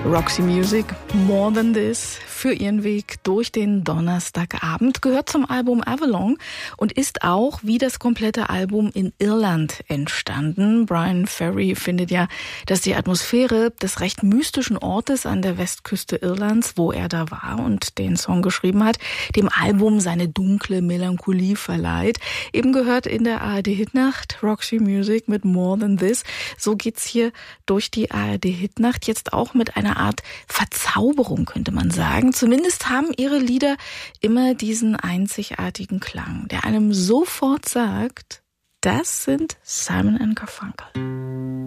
Roxy Music, More Than This, für ihren Weg durch den Donnerstagabend, gehört zum Album Avalon und ist auch wie das komplette Album in Irland entstanden. Brian Ferry findet ja, dass die Atmosphäre des recht mystischen Ortes an der Westküste Irlands, wo er da war und den Song geschrieben hat, dem Album seine dunkle Melancholie verleiht. Eben gehört in der ARD-Hitnacht Roxy Music mit More Than This. So geht's hier durch die ARD-Hitnacht, jetzt auch mit einer Art Verzauberung, könnte man sagen. Zumindest haben ihre Lieder immer diesen einzigartigen Klang, der einem sofort sagt, das sind Simon & Garfunkel.